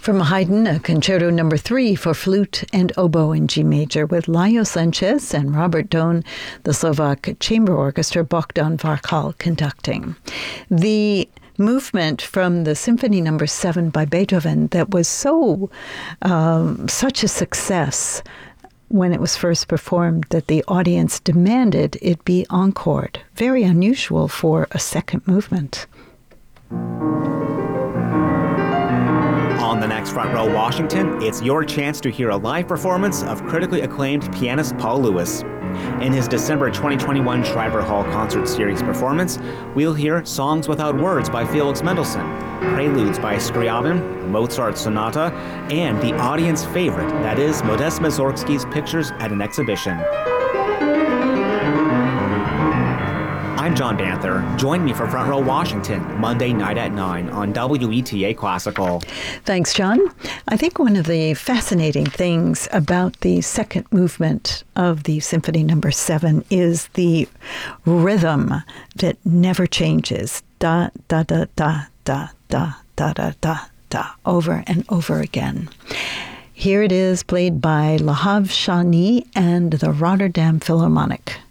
From Haydn, a Concerto No. 3 for flute and oboe in G major with Lajos Sanchez and Robert Dohn, the Slovak Chamber Orchestra, Bogdan Varkal conducting. The movement from the Symphony No. 7 by Beethoven that was such a success when it was first performed that the audience demanded it be encored. Very unusual for a second movement. On the next Front Row Washington, it's your chance to hear a live performance of critically acclaimed pianist Paul Lewis. In his December 2021 Shriver Hall Concert Series performance, we'll hear Songs Without Words by Felix Mendelssohn, Preludes by Scriabin, Mozart's Sonata, and the audience favorite, that is Modest Mussorgsky's Pictures at an Exhibition. I'm John Banther. Join me for Front Row Washington, Monday night at 9 on WETA Classical. Thanks, John. I think one of the fascinating things about the second movement of the Symphony No. 7 is the rhythm that never changes. Da, da, da, da, da, da, da, da, da, da, over and over again. Here it is, played by Lahav Shani and the Rotterdam Philharmonic.